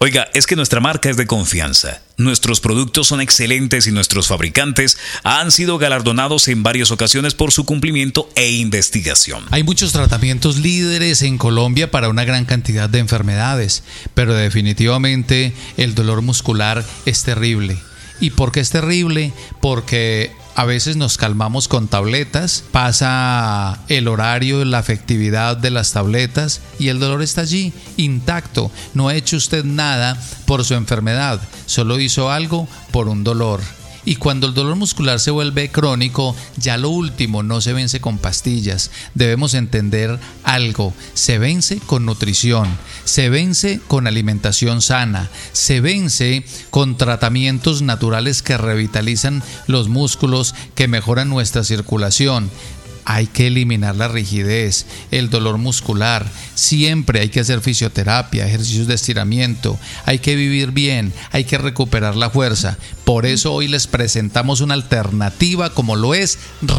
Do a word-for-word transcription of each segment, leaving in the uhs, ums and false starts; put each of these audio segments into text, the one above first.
Oiga, es que nuestra marca es de confianza. Nuestros productos son excelentes y nuestros fabricantes han sido galardonados en varias ocasiones por su cumplimiento e investigación. Hay muchos tratamientos líderes en Colombia para una gran cantidad de enfermedades, pero definitivamente el dolor muscular es terrible. ¿Y por qué es terrible? Porque a veces nos calmamos con tabletas, pasa el horario, la efectividad de las tabletas y el dolor está allí, intacto. No ha hecho usted nada por su enfermedad, solo hizo algo por un dolor. Y cuando el dolor muscular se vuelve crónico, ya lo último no se vence con pastillas. Debemos entender algo: se vence con nutrición, se vence con alimentación sana, se vence con tratamientos naturales que revitalizan los músculos, que mejoran nuestra circulación. Hay que eliminar la rigidez, el dolor muscular. Siempre hay que hacer fisioterapia, ejercicios de estiramiento. Hay que vivir bien, hay que recuperar la fuerza. Por eso hoy les presentamos una alternativa como lo es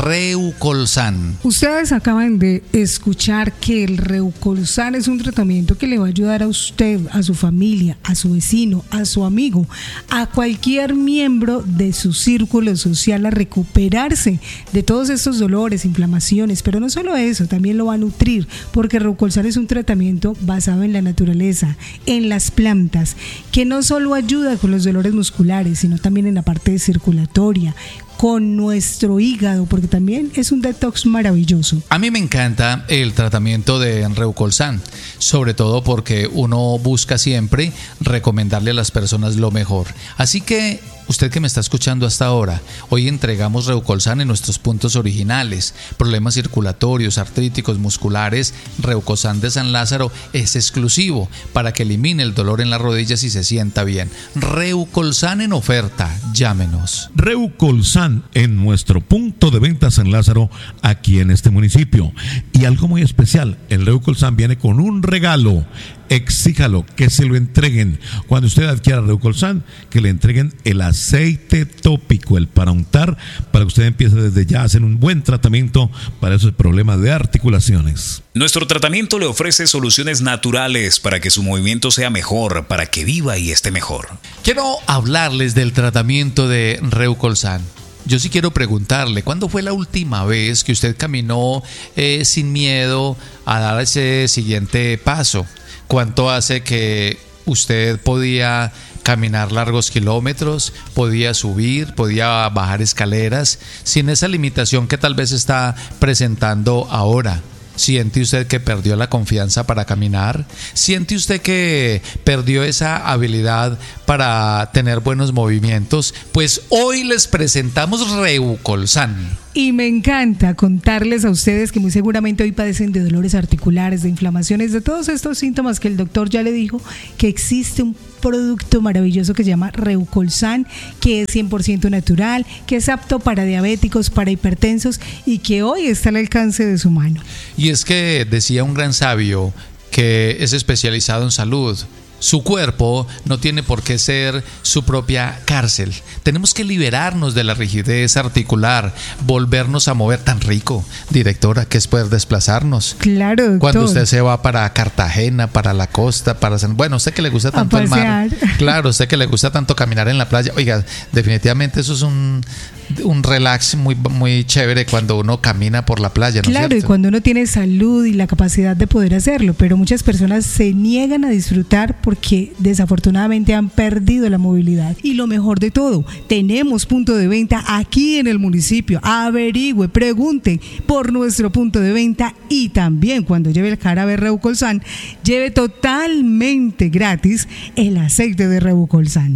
Reucolsan. Ustedes acaban de escuchar que el Reucolsan es un tratamiento que le va a ayudar a usted, a su familia, a su vecino, a su amigo, a cualquier miembro de su círculo social a recuperarse de todos estos dolores, inflamaciones. Pero no solo eso, también lo va a nutrir, porque Reucolsan es un tratamiento basado en la naturaleza, en las plantas, que no solo ayuda con los dolores musculares, sino también en la parte circulatoria, con nuestro hígado, porque también es un detox maravilloso. A mí me encanta el tratamiento de Reucolsan, sobre todo porque uno busca siempre recomendarle a las personas lo mejor. Así que usted que me está escuchando hasta ahora, hoy entregamos Reucolsan en nuestros puntos originales. Problemas circulatorios, artríticos, musculares, Reucolsan de San Lázaro es exclusivo para que elimine el dolor en las rodillas y se sienta bien. Reucolsan en oferta, llámenos. Reucolsan en nuestro punto de venta San Lázaro, aquí en este municipio. Y algo muy especial, el Reucolsan viene con un regalo. Exíjalo, que se lo entreguen. Cuando usted adquiera Reucolsan, que le entreguen el aceite tópico, el para untar, para que usted empiece desde ya a hacer un buen tratamiento para esos problemas de articulaciones. Nuestro tratamiento le ofrece soluciones naturales para que su movimiento sea mejor, para que viva y esté mejor. Quiero hablarles del tratamiento de Reucolsan. Yo sí quiero preguntarle, ¿cuándo fue la última vez que usted caminó eh, sin miedo a dar ese siguiente paso? ¿Cuánto hace que usted podía caminar largos kilómetros, podía subir, podía bajar escaleras, sin esa limitación que tal vez está presentando ahora? ¿Siente usted que perdió la confianza para caminar? ¿Siente usted que perdió esa habilidad para tener buenos movimientos? Pues hoy les presentamos Reucolsan. Y me encanta contarles a ustedes que muy seguramente hoy padecen de dolores articulares, de inflamaciones, de todos estos síntomas que el doctor ya le dijo, que existe un producto maravilloso que se llama Reucolsan, que es cien por ciento natural, que es apto para diabéticos, para hipertensos y que hoy está al alcance de su mano. Y es que decía un gran sabio que es especializado en salud: su cuerpo no tiene por qué ser su propia cárcel. Tenemos que liberarnos de la rigidez articular, volvernos a mover. Tan rico, directora, que es poder desplazarnos. Claro, doctor. Cuando usted se va para Cartagena, para la costa, para San... Bueno, usted que le gusta tanto el mar. Claro, usted que le gusta tanto caminar en la playa. Oiga, definitivamente eso es un... un relax muy, muy chévere cuando uno camina por la playa, ¿no es Claro, cierto? y cuando uno tiene salud y la capacidad de poder hacerlo, pero muchas personas se niegan a disfrutar porque desafortunadamente han perdido la movilidad. Y lo mejor de todo, tenemos punto de venta aquí en el municipio. Averigüe, pregunte por nuestro punto de venta y también cuando lleve el jarabe Reucolsan, lleve totalmente gratis el aceite de Reucolsan.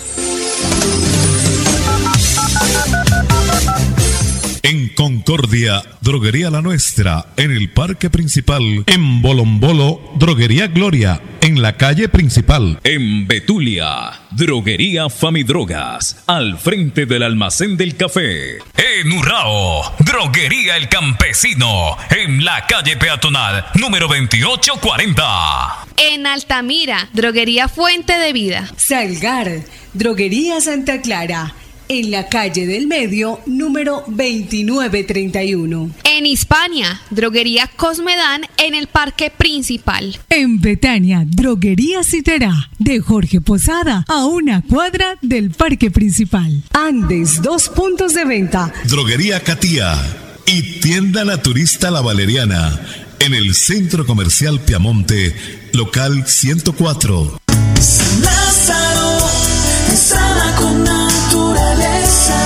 En Concordia, Droguería La Nuestra, en el Parque Principal. En Bolombolo, Droguería Gloria, en la calle principal. En Betulia, Droguería Famidrogas, al frente del almacén del café. En Urrao, Droguería El Campesino, en la calle peatonal número veintiocho cuarenta. En Altamira, Droguería Fuente de Vida. Salgar, Droguería Santa Clara. en la calle del Medio, número veintinueve treinta y uno. En Hispania, Droguería Cosmedán en el Parque Principal. En Betania, Droguería Citerá, de Jorge Posada, a una cuadra del Parque Principal. Andes, dos puntos de venta. Droguería Catía y Tienda Naturista La Valeriana, en el Centro Comercial Piamonte, local ciento cuatro. San Lázaro, sana con naturaleza.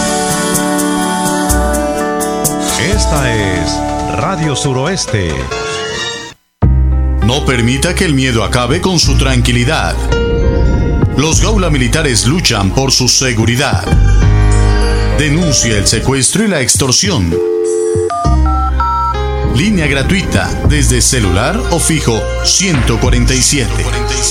Esta es Radio Suroeste. No permita que el miedo acabe con su tranquilidad. Los Gaula Militares luchan por su seguridad. Denuncia el secuestro y la extorsión. Línea gratuita desde celular o fijo ciento cuarenta y siete.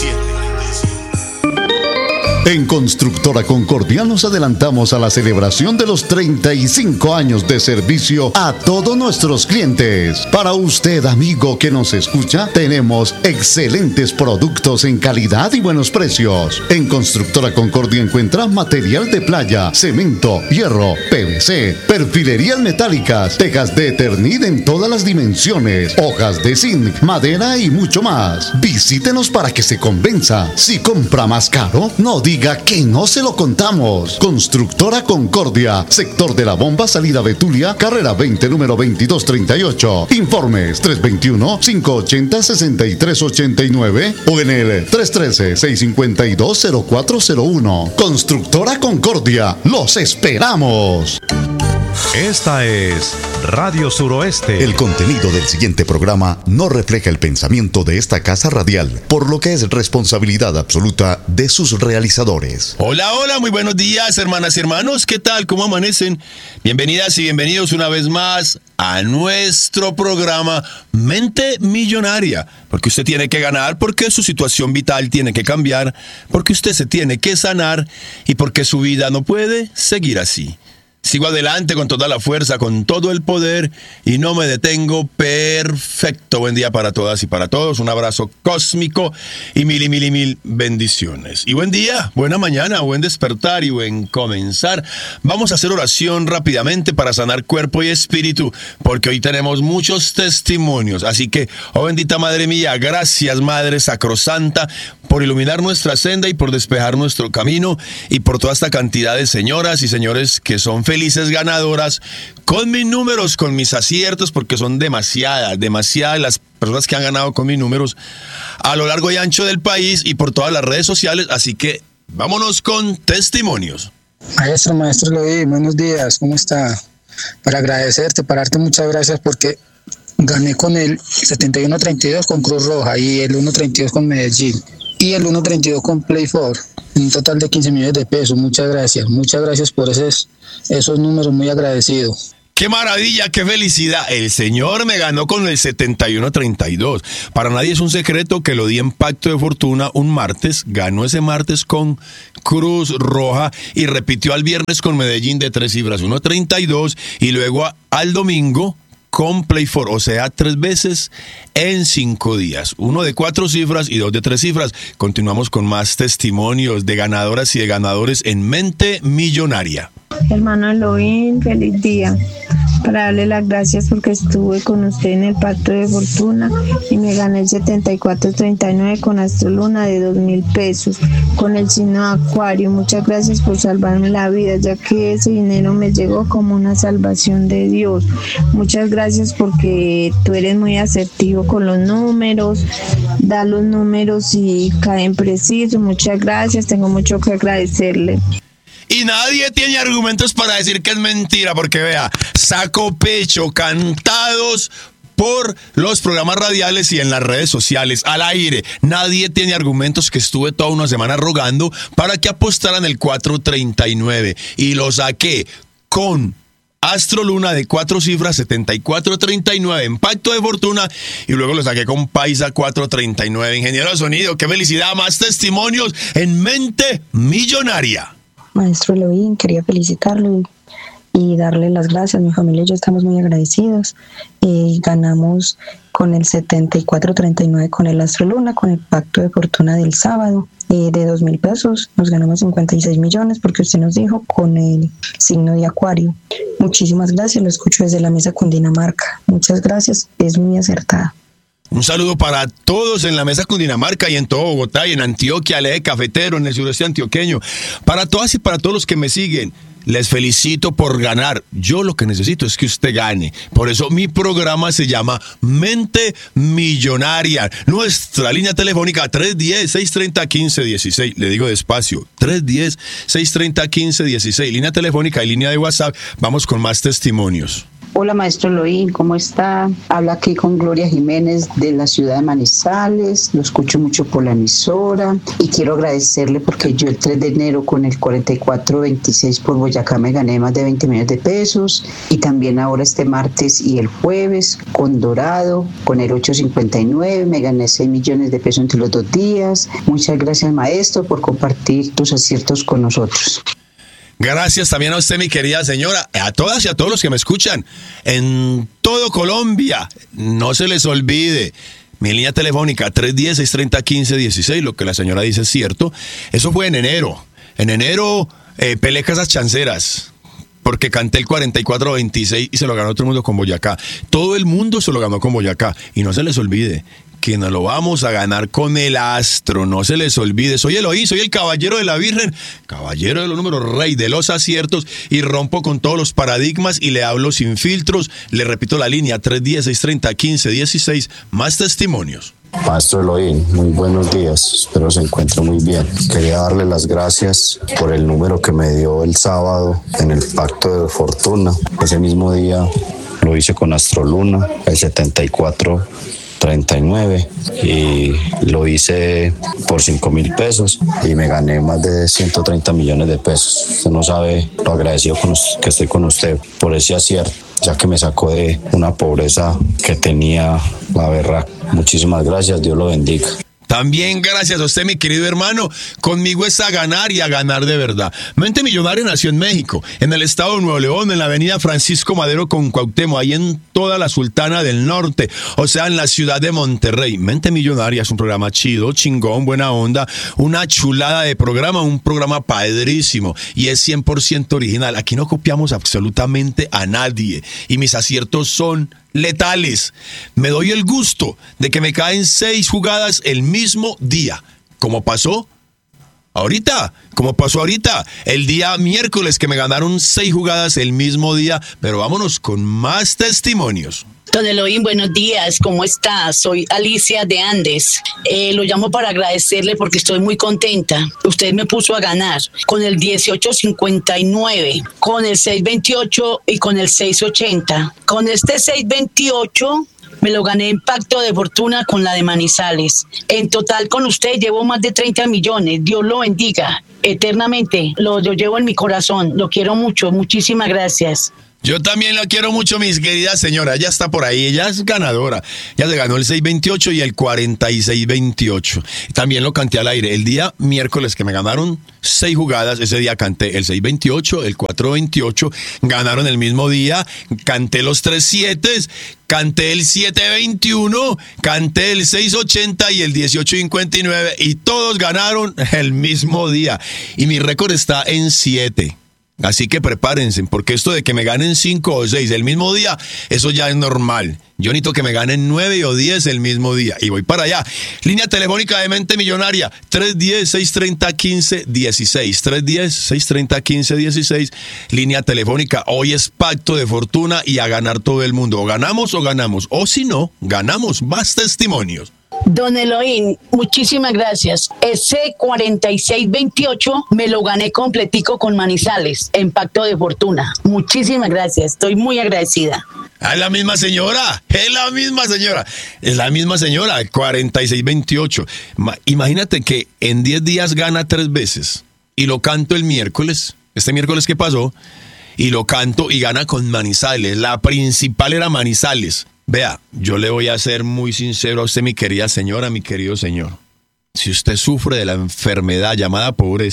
En Constructora Concordia nos adelantamos a la celebración de los treinta y cinco años de servicio a todos nuestros clientes. Para usted, amigo que nos escucha, tenemos excelentes productos en calidad y buenos precios. En Constructora Concordia encuentra material de playa, cemento, hierro, P V C, perfilerías metálicas, tejas de Eternit en todas las dimensiones, hojas de zinc, madera y mucho más. Visítenos para que se convenza. Si compra más caro, no diga que no se lo contamos. Constructora Concordia, sector de la Bomba, salida Betulia, carrera veinte, número veintidós treinta y ocho. Informes tres dos uno, cinco ocho cero, seis tres ocho nueve o en el tres uno tres, seis cinco dos, cero cuatro cero uno. Constructora Concordia, los esperamos. Esta es Radio Suroeste. El contenido del siguiente programa no refleja el pensamiento de esta casa radial, por lo que es responsabilidad absoluta de sus realizadores. Hola, hola, muy buenos días, hermanas y hermanos. ¿Qué tal? ¿Cómo amanecen? Bienvenidas y bienvenidos una vez más a nuestro programa Mente Millonaria. Porque usted tiene que ganar, porque su situación vital tiene que cambiar, porque usted se tiene que sanar y porque su vida no puede seguir así. Sigo adelante con toda la fuerza, con todo el poder y no me detengo. Perfecto. Buen día para todas y para todos. Un abrazo cósmico y mil y mil y mil bendiciones. Y buen día, buena mañana, buen despertar y buen comenzar. Vamos a hacer oración rápidamente para sanar cuerpo y espíritu, porque hoy tenemos muchos testimonios. Así que, oh bendita Madre mía, gracias Madre Sacrosanta por iluminar nuestra senda y por despejar nuestro camino y por toda esta cantidad de señoras y señores que son felices ganadoras con mis números, con mis aciertos, porque son demasiadas, demasiadas las personas que han ganado con mis números a lo largo y ancho del país y por todas las redes sociales. Así que vámonos con testimonios. Maestro, maestro Levi, buenos días, ¿cómo está? Para agradecerte, para darte muchas gracias porque gané con el setenta y uno treinta y dos con Cruz Roja y el uno treinta y dos con Medellín y el uno treinta y dos con Play cuatro, en un total de quince millones de pesos. Muchas gracias, muchas gracias por esos, esos números, muy agradecido. ¡Qué maravilla, qué felicidad! El señor me ganó con el setenta y uno treinta y dos. Para nadie es un secreto que lo di en Pacto de Fortuna un martes, ganó ese martes con Cruz Roja y repitió al viernes con Medellín de tres cifras, uno treinta y dos, y luego a, al domingo con Play cuatro, o sea, tres veces en cinco días. Uno de cuatro cifras y dos de tres cifras. Continuamos con más testimonios de ganadoras y de ganadores en Mente Millonaria. Hermano Elohim, feliz día. Para darle las gracias porque estuve con usted en el Pacto de Fortuna y me gané el setenta y cuatro treinta y nueve con Astroluna de dos mil pesos, con el signo Acuario. Muchas gracias por salvarme la vida, ya que ese dinero me llegó como una salvación de Dios. Muchas gracias porque tú eres muy asertivo con los números, da los números y caen precisos. Muchas gracias, tengo mucho que agradecerle. Y nadie tiene argumentos para decir que es mentira, porque vea, saco pecho, cantados por los programas radiales y en las redes sociales, al aire. Nadie tiene argumentos que estuve toda una semana rogando para que apostaran el cuatro treinta y nueve. Y lo saqué con Astroluna de cuatro cifras, setenta y cuatro treinta y nueve en Pacto de Fortuna, y luego lo saqué con Paisa cuatro treinta y nueve. Ingeniero de sonido, qué felicidad, más testimonios en Mente Millonaria. Maestro Elohim, quería felicitarlo y darle las gracias. Mi familia y yo estamos muy agradecidos. Y ganamos con el setenta y cuatro treinta y nueve con el Astro Luna, con el pacto de fortuna del sábado. Eh, de dos mil pesos nos ganamos cincuenta y seis millones porque usted nos dijo con el signo de Acuario. Muchísimas gracias, lo escucho desde la mesa Cundinamarca. Muchas gracias, es muy acertada. Un saludo para todos en la mesa Cundinamarca y en todo Bogotá y en Antioquia, el eje cafetero, en el sureste antioqueño. Para todas y para todos los que me siguen, les felicito por ganar. Yo lo que necesito es que usted gane. Por eso mi programa se llama Mente Millonaria. Nuestra línea telefónica tres uno cero, seis tres cero, uno cinco uno seis. Le digo despacio, tres uno cero, seis tres cero, uno cinco uno seis. Línea telefónica y línea de WhatsApp. Vamos con más testimonios. Hola, maestro Elohim, ¿cómo está? Habla aquí con Gloria Jiménez de la ciudad de Manizales. Lo escucho mucho por la emisora y quiero agradecerle porque yo el tres de enero con el cuarenta y cuatro veintiséis por Boyacá me gané más de veinte millones de pesos, y también ahora este martes y el jueves con Dorado, con el ocho cincuenta y nueve me gané seis millones de pesos entre los dos días. Muchas gracias, maestro, por compartir tus aciertos con nosotros. Gracias también a usted, mi querida señora, a todas y a todos los que me escuchan en todo Colombia. No se les olvide mi línea telefónica tres uno cero, seis tres cero, uno cinco uno seis. Lo que la señora dice es cierto. Eso fue en enero. En enero eh, peleé casas chanceras porque canté el cuarenta y cuatro veintiséis y se lo ganó todo el mundo con Boyacá. Todo el mundo se lo ganó con Boyacá. Y no se les olvide que nos lo vamos a ganar con el Astro, no se les olvide. Soy Elohim, soy el caballero de la Virgen, caballero de los números, rey de los aciertos, y rompo con todos los paradigmas y le hablo sin filtros. Le repito la línea, tres uno cero, seis tres cero, uno cinco uno seis. Más testimonios. Maestro Elohim, muy buenos días, espero se encuentre muy bien. Quería darle las gracias por el número que me dio el sábado en el pacto de fortuna. Ese mismo día lo hice con Astro Luna, el setenta y cuatro treinta y nueve, y lo hice por cinco mil pesos y me gané más de ciento treinta millones de pesos. Usted no sabe lo agradecido con usted, que estoy con usted por ese acierto, ya que me sacó de una pobreza que tenía, la verdad. Muchísimas gracias, Dios lo bendiga. También gracias a usted, mi querido hermano. Conmigo es a ganar y a ganar de verdad. Mente Millonaria nació en México, en el estado de Nuevo León, en la avenida Francisco Madero con Cuauhtémoc, ahí en toda la Sultana del Norte, o sea, en la ciudad de Monterrey. Mente Millonaria es un programa chido, chingón, buena onda, una chulada de programa, un programa padrísimo y es cien por ciento original. Aquí no copiamos absolutamente a nadie y mis aciertos son letales. Me doy el gusto de que me caen seis jugadas el mismo día, como pasó ahorita, como pasó ahorita, el día miércoles que me ganaron seis jugadas el mismo día. Pero vámonos con más testimonios. Don Elohim, buenos días, ¿cómo está? Soy Alicia de Andes. Eh, lo llamo para agradecerle porque estoy muy contenta. Usted me puso a ganar con el dieciocho cincuenta y nueve, con el seis veintiocho y con el seis ochenta. Con este seis veintiocho me lo gané en pacto de fortuna con la de Manizales. En total con usted llevo más de treinta millones. Dios lo bendiga eternamente. Lo, lo llevo en mi corazón. Lo quiero mucho. Muchísimas gracias. Yo también la quiero mucho, mis queridas señoras. Ella está por ahí, ella es ganadora. Ella se ganó el seis veintiocho y el cuarenta y seis veintiocho. También lo canté al aire. El día miércoles que me ganaron seis jugadas, ese día canté el seis veintiocho, el cuatro veintiocho. Ganaron el mismo día. Canté los tres siete, canté el siete veintiuno, canté el seis ochenta y el dieciocho cincuenta y nueve. Y todos ganaron el mismo día. Y mi récord está en siete. Así que prepárense, porque esto de que me ganen cinco o seis el mismo día, eso ya es normal. Yo necesito que me ganen nueve o diez el mismo día. Y voy para allá. Línea telefónica de Mente Millonaria, tres uno cero, seis tres cero, uno cinco uno seis. tres uno cero, seis tres cero, uno cinco uno seis. Línea telefónica. Hoy es pacto de fortuna y a ganar todo el mundo. O ganamos o ganamos. O si no, ganamos. Más testimonios. Don Elohim, muchísimas gracias. Ese cuarenta y seis veintiocho me lo gané completico con Manizales, en pacto de fortuna. Muchísimas gracias, estoy muy agradecida. Es la misma señora, es la misma señora, es la misma señora, cuarenta y seis veintiocho. Imagínate que en diez días gana tres veces y lo canto el miércoles, este miércoles que pasó, y lo canto y gana con Manizales. La principal era Manizales. Vea, yo le voy a ser muy sincero a usted, mi querida señora, mi querido señor. Si usted sufre de la enfermedad llamada pobreza,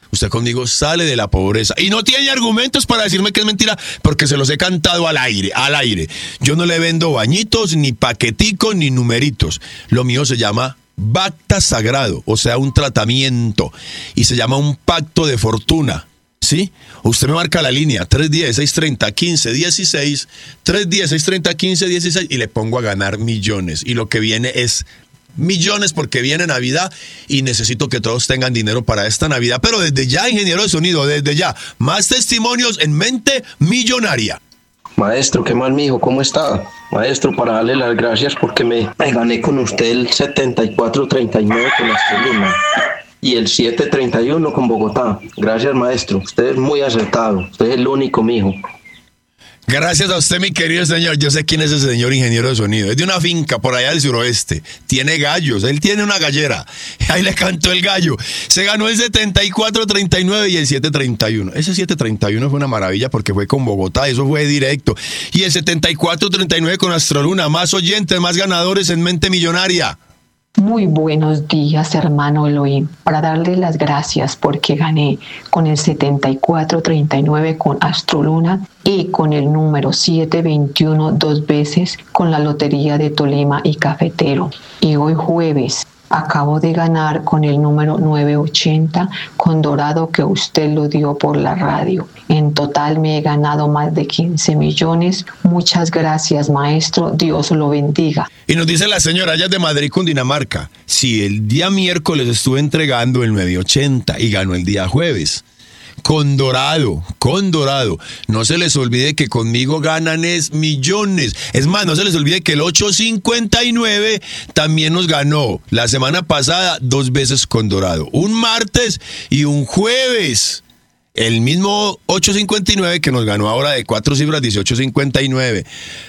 Usted conmigo sale de la pobreza. Y no tiene argumentos para decirme que es mentira, porque se los he cantado al aire, al aire. Yo no le vendo bañitos, ni paqueticos, ni numeritos. Lo mío se llama Bacta Sagrado, o sea, un tratamiento. Y se llama un pacto de fortuna. ¿Sí? Usted me marca la línea tres diez, seis treinta, quince dieciséis, tres diez, seis treinta, quince dieciséis y le pongo a ganar millones. Y lo que viene es millones porque viene Navidad y necesito que todos tengan dinero para esta Navidad. Pero desde ya, ingeniero de sonido, desde ya, más testimonios en Mente Millonaria. Maestro, ¿qué mal, mijo? ¿Cómo está? Maestro, para darle las gracias porque me, me gané con usted el setenta y cuatro treinta y nueve con Astroluna y el siete treinta y uno con Bogotá. Gracias, maestro. Usted es muy acertado. Usted es el único, mijo. Gracias a usted, mi querido señor. Yo sé quién es ese señor ingeniero de sonido. Es de una finca por allá del suroeste. Tiene gallos. Él tiene una gallera. Ahí le cantó el gallo. Se ganó el setenta y cuatro treinta y nueve y el siete treinta y uno. Ese siete treinta y uno fue una maravilla porque fue con Bogotá. Eso fue directo. Y el setenta y cuatro treinta y nueve con Astroluna. Más oyentes, más ganadores en Mente Millonaria. Muy buenos días, hermano Elohim, para darle las gracias porque gané con el setenta y cuatro treinta y nueve con Astroluna y con el número siete veintiuno dos veces con la Lotería de Tolima y Cafetero. Y hoy jueves acabo de ganar con el número nueve ochenta con Dorado, que usted lo dio por la radio. En total me he ganado más de quince millones. Muchas gracias, maestro. Dios lo bendiga. Y nos dice la señora, ella es de Madrid, Cundinamarca. Si el día miércoles estuve entregando el nueve ochenta y ganó el día jueves. Con Dorado, con Dorado. No se les olvide que conmigo ganan es millones. Es más, no se les olvide que el ocho cincuenta y nueve también nos ganó la semana pasada dos veces con Dorado. Un martes y un jueves. El mismo ocho cincuenta y nueve que nos ganó ahora de cuatro cifras, dieciocho cincuenta y nueve.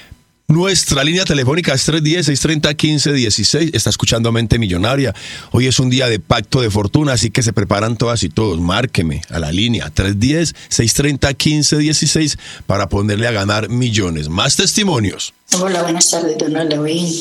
Nuestra línea telefónica es tres diez, seis treinta, quince dieciséis. Está escuchando Mente Millonaria. Hoy es un día de pacto de fortuna, así que se preparan todas y todos. Márqueme a la línea tres diez, seis treinta, quince dieciséis para ponerle a ganar millones. Más testimonios. Hola, buenas tardes, don Elohim.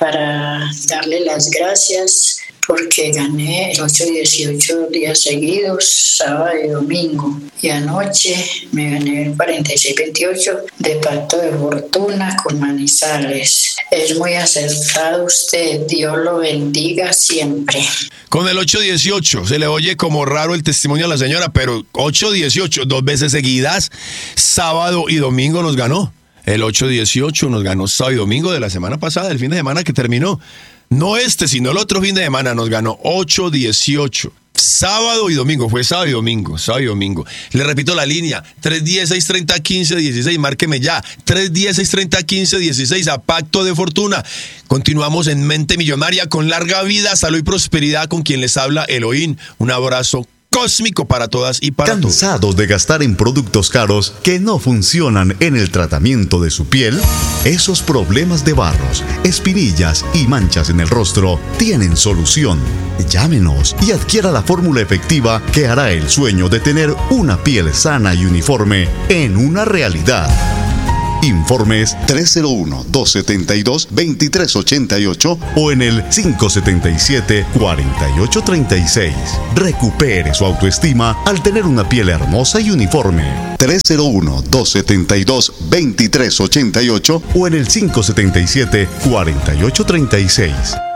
Para darle las gracias porque gané el ocho dieciocho días seguidos, sábado y domingo. Y anoche me gané el cuarenta y seis veintiocho de pacto de fortuna con Manizales. Es muy acertado usted. Dios lo bendiga siempre. Con el ocho dieciocho, se le oye como raro el testimonio a la señora, pero ocho dieciocho, dos veces seguidas, sábado y domingo nos ganó. El ocho dieciocho nos ganó sábado y domingo de la semana pasada, el fin de semana que terminó. No este, sino el otro fin de semana nos ganó ocho dieciocho. Sábado y domingo, fue sábado y domingo, sábado y domingo. Le repito la línea, tres diez, seis treinta, quince dieciséis, márqueme ya, tres diez, seis treinta, quince dieciséis, a Pacto de Fortuna. Continuamos en Mente Millonaria con larga vida, salud y prosperidad con quien les habla Elohim. Un abrazo cósmico para todas y para todos. ¿Cansados de gastar en productos caros que no funcionan en el tratamiento de su piel? Esos problemas de barros, espinillas y manchas en el rostro tienen solución. Llámenos y adquiera la fórmula efectiva que hará el sueño de tener una piel sana y uniforme en una realidad. Informes tres cero uno, dos siete dos, dos tres ocho ocho o en el cinco siete siete, cuatro ocho tres seis. Recupere su autoestima al tener una piel hermosa y uniforme. tres cero uno, dos siete dos, dos tres ocho ocho o en el cinco siete siete, cuatro ocho tres seis.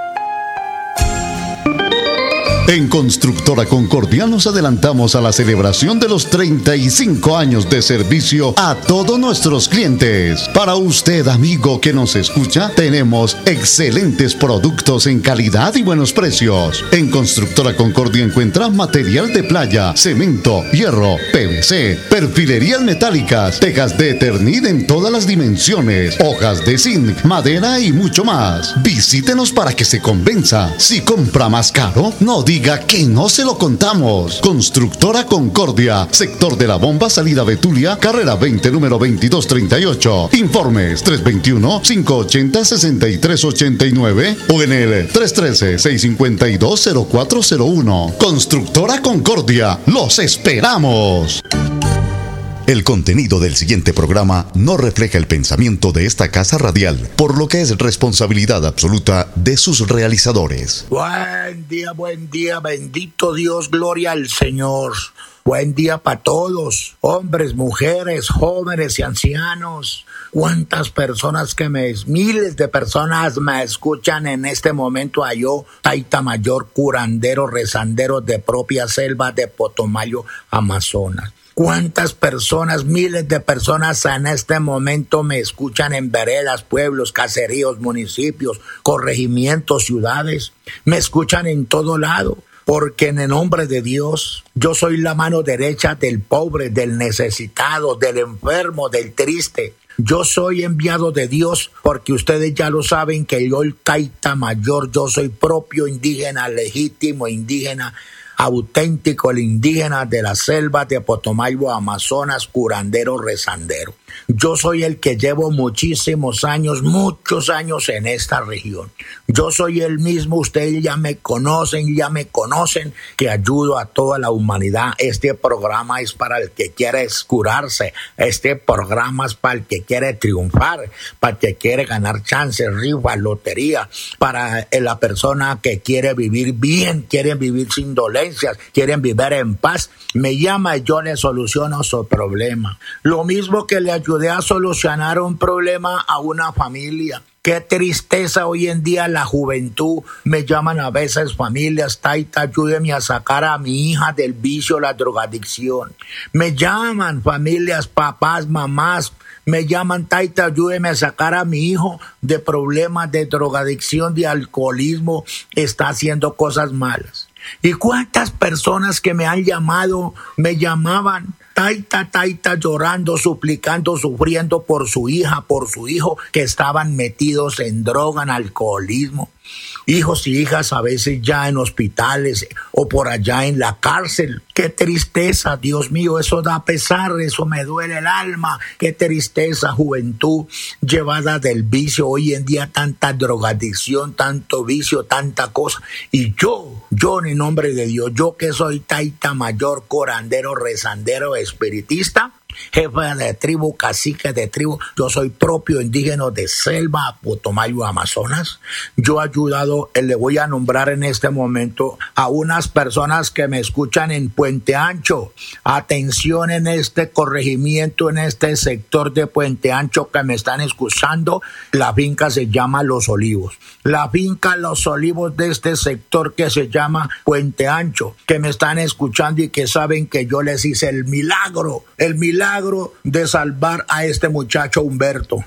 En Constructora Concordia nos adelantamos a la celebración de los treinta y cinco años de servicio a todos nuestros clientes. Para usted, amigo que nos escucha, tenemos excelentes productos en calidad y buenos precios. En Constructora Concordia encuentra material de playa, cemento, hierro, P V C, perfilerías metálicas, tejas de Eternit en todas las dimensiones, hojas de zinc, madera y mucho más. Visítenos para que se convenza. Si compra más caro, no diga que no se lo contamos. Constructora Concordia, sector de la Bomba, salida Betulia, carrera veinte, número veintidós treinta y ocho. Informes tres dos uno, cinco ocho cero, seis tres ocho nueve o en el tres uno tres, seis cinco dos, cero cuatro cero uno. Constructora Concordia, los esperamos. El contenido del siguiente programa no refleja el pensamiento de esta casa radial, por lo que es responsabilidad absoluta de sus realizadores. Buen día, buen día, bendito Dios, gloria al Señor. Buen día para todos, hombres, mujeres, jóvenes y ancianos. Cuántas personas que me, miles de personas me escuchan en este momento a yo, taita mayor, curandero, rezandero de propia selva de Potomayo, Amazonas. Cuántas personas, miles de personas en este momento me escuchan en veredas, pueblos, caseríos, municipios, corregimientos, ciudades. Me escuchan en todo lado. Porque en el nombre de Dios, yo soy la mano derecha del pobre, del necesitado, del enfermo, del triste. Yo soy enviado de Dios porque ustedes ya lo saben que yo, el taita mayor, yo soy propio indígena, legítimo indígena, auténtico, el indígena de la selva de Potomayo, Amazonas, curandero, rezandero. Yo soy el que llevo muchísimos años, muchos años en esta región. Yo soy el mismo, ustedes ya me conocen, ya me conocen, que ayudo a toda la humanidad. Este programa es para el que quiere curarse, este programa es para el que quiere triunfar, para el que quiere ganar chances, rifas, lotería, para la persona que quiere vivir bien, quiere vivir sin dolencias, quieren vivir en paz. Me llama y yo le soluciono su problema. Lo mismo que le ayudé a solucionar un problema a una familia. Qué tristeza hoy en día la juventud. Me llaman a veces familias, taita, ayúdeme a sacar a mi hija del vicio, la drogadicción. Me llaman familias, papás, mamás. Me llaman, taita, ayúdeme a sacar a mi hijo de problemas de drogadicción, de alcoholismo. Está haciendo cosas malas. ¿Y cuántas personas que me han llamado, me llamaban, taita, taita, llorando, suplicando, sufriendo por su hija, por su hijo, que estaban metidos en droga, en alcoholismo? Hijos y hijas a veces ya en hospitales o por allá en la cárcel. Qué tristeza, Dios mío, eso da pesar, eso me duele el alma. Qué tristeza, juventud llevada del vicio. Hoy en día tanta drogadicción, tanto vicio, tanta cosa. Y yo, yo en el nombre de Dios, yo que soy taita mayor, curandero, rezandero, espiritista, jefe de tribu, cacique de tribu, yo soy propio indígena de selva, Potomayo, Amazonas. Yo he ayudado, le voy a nombrar en este momento a unas personas que me escuchan en Puente Ancho. Atención en este corregimiento, en este sector de Puente Ancho que me están escuchando. La finca se llama Los Olivos. La finca Los Olivos de este sector que se llama Puente Ancho, que me están escuchando y que saben que yo les hice el milagro, el milagro milagro de salvar a este muchacho Humberto.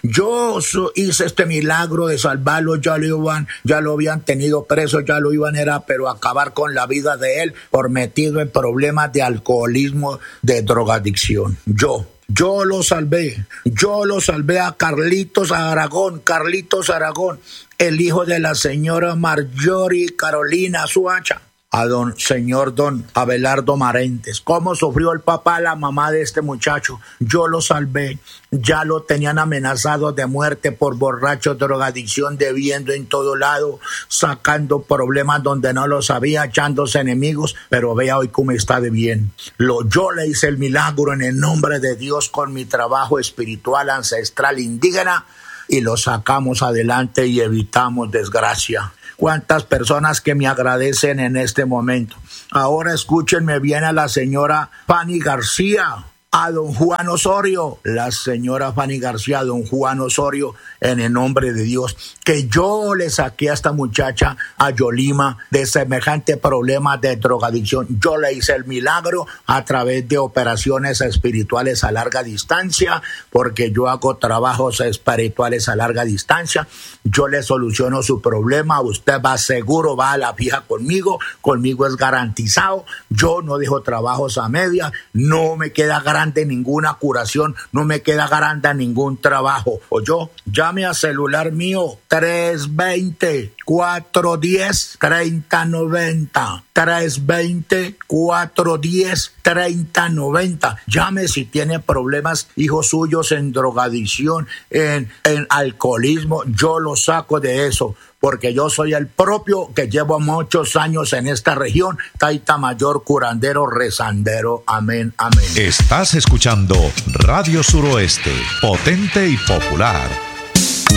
Yo hice este milagro de salvarlo, ya lo iban, ya lo habían tenido preso, ya lo iban era, pero acabar con la vida de él por metido en problemas de alcoholismo, de drogadicción. Yo. Yo lo salvé, yo lo salvé a Carlitos Aragón, Carlitos Aragón, el hijo de la señora Marjorie Carolina Suacha. A don señor don Abelardo Marentes. ¿Cómo sufrió el papá, la mamá de este muchacho? Yo lo salvé. Ya lo tenían amenazado de muerte por borracho, drogadicción, debiendo en todo lado, sacando problemas donde no los había, echándose enemigos, pero vea hoy cómo está de bien. Lo, yo le hice el milagro en el nombre de Dios con mi trabajo espiritual, ancestral, indígena, y lo sacamos adelante y evitamos desgracia. Cuántas personas que me agradecen en este momento. Ahora escúchenme bien a la señora Fanny García, a don Juan Osorio, la señora Fanny García, a don Juan Osorio, en el nombre de Dios, que yo le saqué a esta muchacha, a Yolima, de semejante problema de drogadicción. Yo le hice el milagro a través de operaciones espirituales a larga distancia, porque yo hago trabajos espirituales a larga distancia. Yo le soluciono su problema. Usted va seguro, va a la fija conmigo, conmigo es garantizado. Yo no dejo trabajos a media, no me queda garantizado de ninguna curación, no me queda garanta ningún trabajo. O yo, llame a celular mío tres veinte, cuatro diez, treinta noventa. tres veinte, cuatro diez, treinta noventa. Llame si tiene problemas, hijos suyos, en drogadicción, en, en alcoholismo. Yo lo saco de eso, porque yo soy el propio que llevo muchos años en esta región, taita mayor, curandero, rezandero. Amén, amén. Estás escuchando Radio Suroeste, potente y popular.